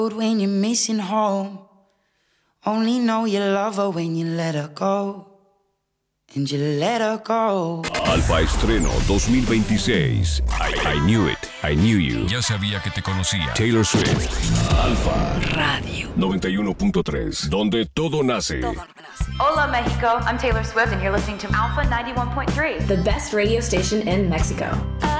When you're missing home, only know you love her when you let her go. And you let her go. Alfa Estreno 2026. I knew it. I knew you. Ya sabía que te conocía. Taylor Swift. Alfa Radio 91.3. Donde todo nace. Hola, Mexico. I'm Taylor Swift, and you're listening to Alpha 91.3. The best radio station in Mexico.